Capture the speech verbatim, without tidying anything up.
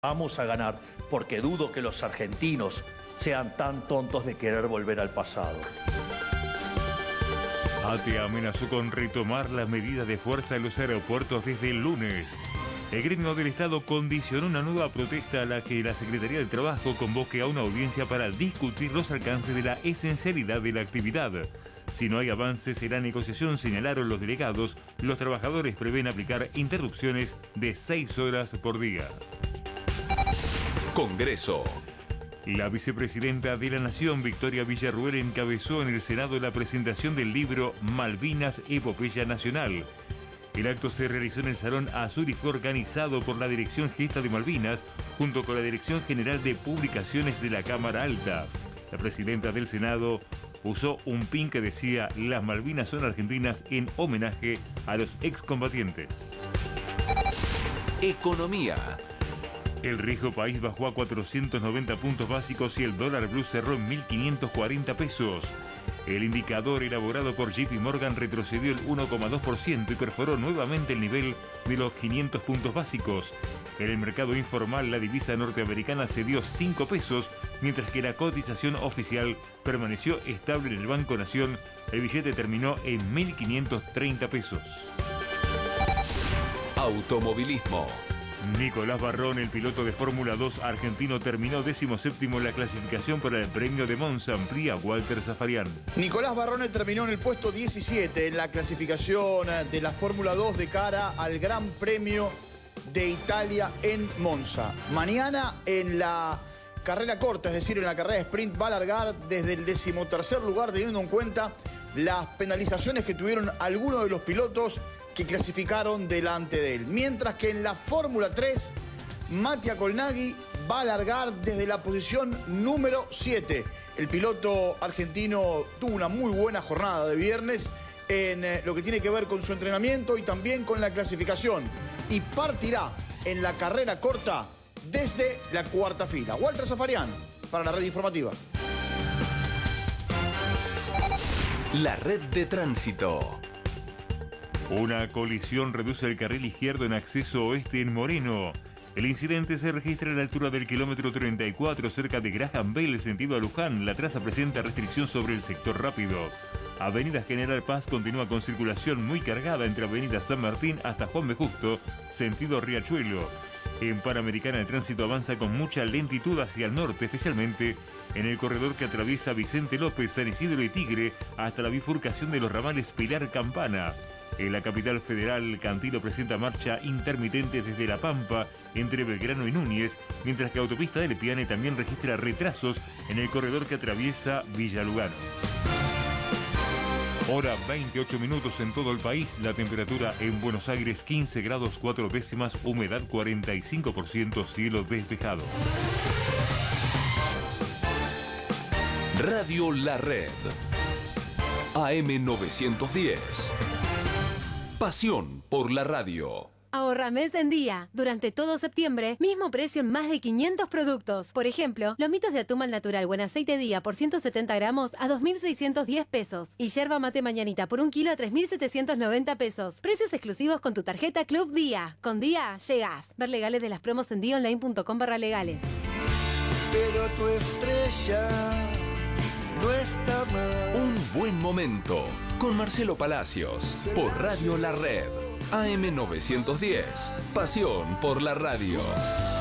Vamos a ganar, porque dudo que los argentinos sean tan tontos de querer volver al pasado. A T E amenazó con retomar las medidas de fuerza en los aeropuertos desde el lunes. El gremio del Estado condicionó una nueva protesta a la que la Secretaría del Trabajo convoque a una audiencia para discutir los alcances de la esencialidad de la actividad. Si no hay avances en la negociación, señalaron los delegados, los trabajadores prevén aplicar interrupciones de seis horas por día. Congreso. La vicepresidenta de la Nación, Victoria Villarruel, encabezó en el Senado la presentación del libro Malvinas, Epopeya Nacional. El acto se realizó en el Salón Azul y fue organizado por la Dirección Gesta de Malvinas, junto con la Dirección General de Publicaciones de la Cámara Alta. La presidenta del Senado usó un pin que decía «Las Malvinas son argentinas» en homenaje a los excombatientes. Economía. El riesgo país bajó a cuatrocientos noventa puntos básicos y el dólar blue cerró en mil quinientos cuarenta pesos. El indicador elaborado por J P Morgan retrocedió el uno coma dos por ciento y perforó nuevamente el nivel de los quinientos puntos básicos. En el mercado informal, la divisa norteamericana cedió cinco pesos, mientras que la cotización oficial permaneció estable en el Banco Nación. El billete terminó en mil quinientos treinta pesos. Automovilismo. Nicolás Barrón, el piloto de Fórmula dos argentino, terminó decimoséptimo en la clasificación para el Premio de Monza, amplía Walter Zafarian. Nicolás Barrón terminó en el puesto diecisiete en la clasificación de la Fórmula dos de cara al Gran Premio de Italia en Monza. Mañana en la carrera corta, es decir, en la carrera sprint, va a largar desde el decimotercer lugar, teniendo en cuenta las penalizaciones que tuvieron algunos de los pilotos que clasificaron delante de él. Mientras que en la Fórmula tres, Mattia Colnaghi va a largar desde la posición número siete. El piloto argentino tuvo una muy buena jornada de viernes en eh, lo que tiene que ver con su entrenamiento y también con la clasificación. Y partirá en la carrera corta desde la cuarta fila. Walter Zafarian, para la red informativa. La red de tránsito. Una colisión reduce el carril izquierdo en acceso oeste en Moreno. El incidente se registra a la altura del kilómetro treinta y cuatro, cerca de Graham Bell, sentido a Luján. La traza presenta restricción sobre el sector rápido. Avenida General Paz continúa con circulación muy cargada entre Avenida San Martín hasta Juan B. Justo, sentido Riachuelo. En Panamericana el tránsito avanza con mucha lentitud hacia el norte, especialmente en el corredor que atraviesa Vicente López, San Isidro y Tigre, hasta la bifurcación de los ramales Pilar-Campana. En la capital federal, Cantilo presenta marcha intermitente desde La Pampa, entre Belgrano y Núñez, mientras que Autopista del Piane también registra retrasos en el corredor que atraviesa Villa Lugano. Hora veintiocho minutos en todo el país, la temperatura en Buenos Aires quince grados cuatro décimas, humedad cuarenta y cinco por ciento, cielo despejado. Radio La Red. A M novecientos diez. Pasión por la radio. Ahorra mes en día. Durante todo septiembre, mismo precio en más de quinientos productos. Por ejemplo, lomitos de atún al natural buen aceite día por ciento setenta gramos a dos mil seiscientos diez pesos. Y yerba mate mañanita por un kilo a tres mil setecientos noventa pesos. Precios exclusivos con tu tarjeta Club Día. Con Día, llegás. Ver legales de las promos en día online punto com barra legales. Pero tu estrella no está mal. Un buen momento con Marcelo Palacios por Radio La Red. A M novecientos diez. Pasión por la radio.